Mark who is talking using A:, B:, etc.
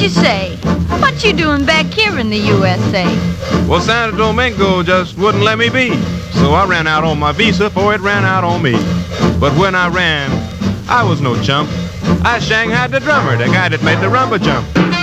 A: you say? What you doing back here in the USA?
B: Well, Santo Domingo just wouldn't let me be. So I ran out on my visa before it ran out on me. But when I ran, I was no chump. I shanghaied the drummer, the guy that made the rumba jump.